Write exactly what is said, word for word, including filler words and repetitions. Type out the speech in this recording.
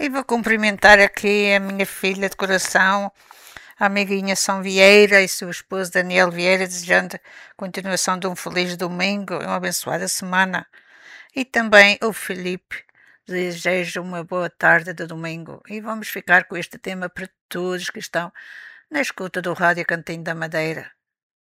E vou cumprimentar aqui a minha filha de coração, a amiguinha São Vieira e seu esposo Daniel Vieira, desejando continuação de um feliz domingo e uma abençoada semana. E também o Felipe, desejo uma boa tarde de domingo. E vamos ficar com este tema para todos que estão na escuta do Rádio Cantinho da Madeira.